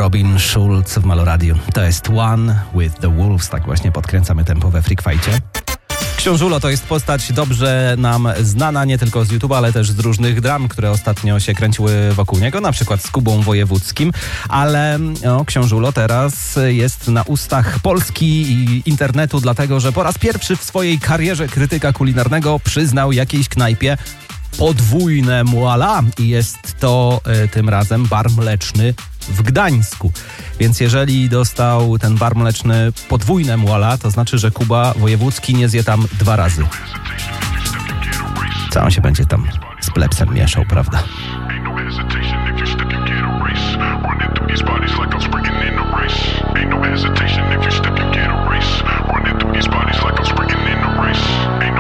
Robin Schulz w Maloradiu. To jest One with the Wolves, tak właśnie podkręcamy tempo we Freak Fightie. Książulo to jest postać dobrze nam znana nie tylko z YouTube'a, ale też z różnych dram, które ostatnio się kręciły wokół niego, na przykład z Kubą Wojewódzkim, ale Książulo teraz jest na ustach Polski i internetu, dlatego że po raz pierwszy w swojej karierze krytyka kulinarnego przyznał jakiejś knajpie podwójne muala i jest to tym razem bar mleczny w Gdańsku. Więc jeżeli dostał ten bar mleczny podwójne muala, to znaczy, że Kuba Wojewódzki nie zje tam 2 razy. Co on się będzie tam z plebsem mieszał, prawda?